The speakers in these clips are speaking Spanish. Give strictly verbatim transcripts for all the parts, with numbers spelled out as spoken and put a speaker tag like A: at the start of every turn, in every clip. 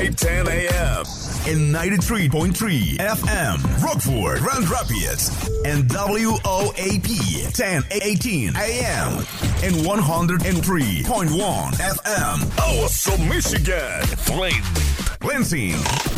A: ten a.m. in ninety-three point three F M, Rockford, Grand Rapids, and W O A P ten eighteen A M in one oh three point one F M, Awesome, Michigan, Flint, Lansing,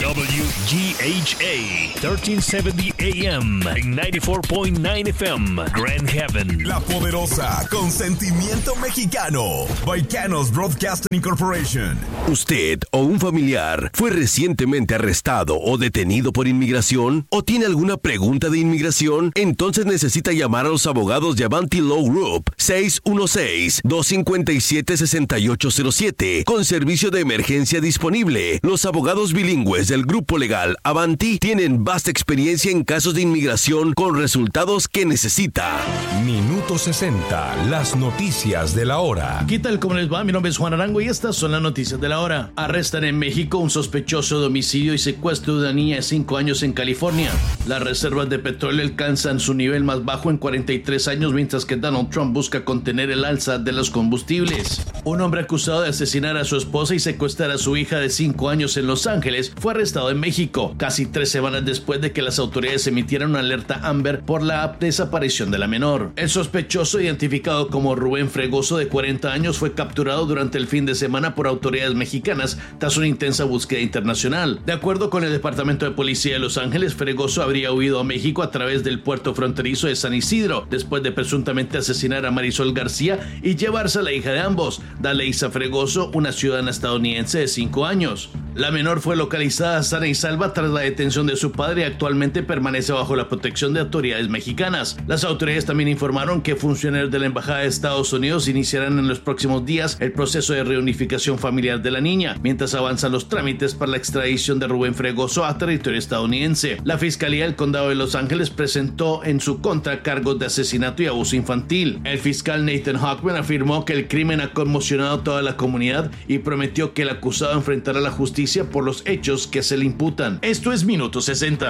B: W G H A thirteen seventy A M and ninety-four point nine F M, Grand Haven.
A: La poderosa, con sentimiento mexicano, Baicanos Broadcasting Corporation.
C: ¿Usted o un familiar fue recientemente arrestado o detenido por inmigración? ¿O tiene alguna pregunta de inmigración? Entonces necesita llamar a los abogados de Avanti Law Group seis uno seis, dos cinco siete, seis ocho cero siete con servicio de emergencia disponible. Los abogados bilingües del grupo legal Avanti tienen vasta experiencia en casos de inmigración con resultados que necesita.
D: Minuto sesenta, las noticias de la hora.
E: ¿Qué tal? ¿Cómo les va? Mi nombre es Juan Arango y estas son las noticias de la hora. Arrestan en México un sospechoso de homicidio y secuestro de una niña de cinco años en California. Las reservas de petróleo alcanzan su nivel más bajo en cuarenta y tres años, mientras que Donald Trump busca contener el alza de los combustibles. Un hombre acusado de asesinar a su esposa y secuestrar a su hija de cinco años en Los Ángeles fue arrestado en México, casi tres semanas después de que las autoridades emitieran una alerta Amber por la desaparición de la menor. El sospechoso, identificado como Rubén Fregoso, de cuarenta años, fue capturado durante el fin de semana por autoridades mexicanas tras una intensa búsqueda internacional. De acuerdo con el Departamento de Policía de Los Ángeles, Fregoso habría huido a México a través del puerto fronterizo de San Isidro, después de presuntamente asesinar a Marisol García y llevarse a la hija de ambos, Daleisa Fregoso, una ciudadana estadounidense de cinco años. La menor fue localizada sana y salva tras la detención de su padre y actualmente permanece bajo la protección de autoridades mexicanas. Las autoridades también informaron que funcionarios de la Embajada de Estados Unidos iniciarán en los próximos días el proceso de reunificación familiar de la niña, mientras avanzan los trámites para la extradición de Rubén Fregoso a territorio estadounidense. La Fiscalía del Condado de Los Ángeles presentó en su contra cargos de asesinato y abuso infantil. El fiscal Nathan Hochman afirmó que el crimen ha conmocionado a toda la comunidad y prometió que el acusado enfrentará la justicia por los hechos que se le imputan. Esto es Minuto sesenta.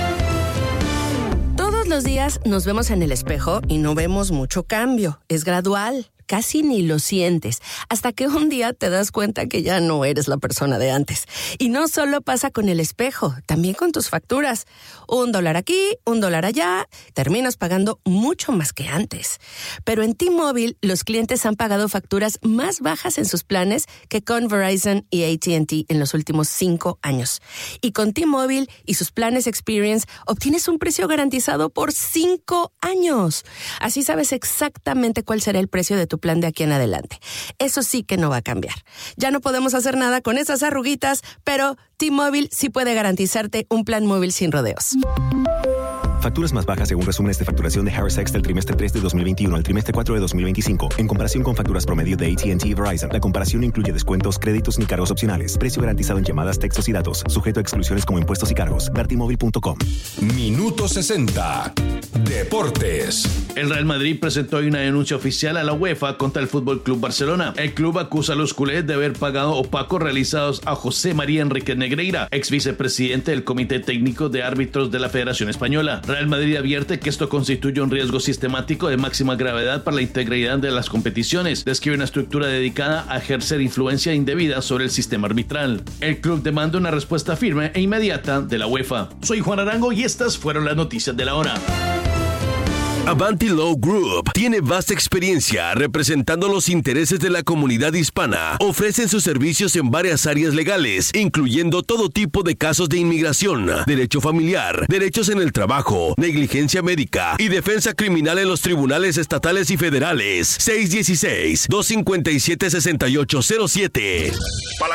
F: Todos los días nos vemos en el espejo y no vemos mucho cambio. Es gradual. Casi ni lo sientes, hasta que un día te das cuenta que ya no eres la persona de antes. Y no solo pasa con el espejo, también con tus facturas. Un dólar aquí, un dólar allá, terminas pagando mucho más que antes. Pero en T-Mobile, los clientes han pagado facturas más bajas en sus planes que con Verizon y A T and T en los últimos cinco años. Y con T-Mobile y sus planes Experience, obtienes un precio garantizado por cinco años. Así sabes exactamente cuál será el precio de tu plan de aquí en adelante. Eso sí que no va a cambiar. Ya no podemos hacer nada con esas arruguitas, pero T-Mobile sí puede garantizarte un plan móvil sin rodeos.
G: Facturas más bajas según resúmenes de facturación de Harris X del trimestre tres de dos mil veintiuno al trimestre cuatro de dos mil veinticinco. En comparación con facturas promedio de A T and T y Verizon, la comparación no incluye descuentos, créditos ni cargos opcionales. Precio garantizado en llamadas, textos y datos. Sujeto a exclusiones como impuestos y cargos. ver t mobile punto com.
D: Minuto sesenta. Deportes.
E: El Real Madrid presentó hoy una denuncia oficial a la UEFA contra el Fútbol Club Barcelona. El club acusa a los culés de haber pagado opacos realizados a José María Enrique Negreira, ex vicepresidente del Comité Técnico de Árbitros de la Federación Española. Real Madrid advierte que esto constituye un riesgo sistemático de máxima gravedad para la integridad de las competiciones. Describe una estructura dedicada a ejercer influencia indebida sobre el sistema arbitral. El club demanda una respuesta firme e inmediata de la UEFA. Soy Juan Arango y estas fueron las noticias de la hora.
C: Avanti Law Group tiene vasta experiencia representando los intereses de la comunidad hispana. Ofrecen sus servicios en varias áreas legales, incluyendo todo tipo de casos de inmigración, derecho familiar, derechos en el trabajo, negligencia médica y defensa criminal en los tribunales estatales y federales. seis uno seis, dos cinco siete, seis ocho cero siete.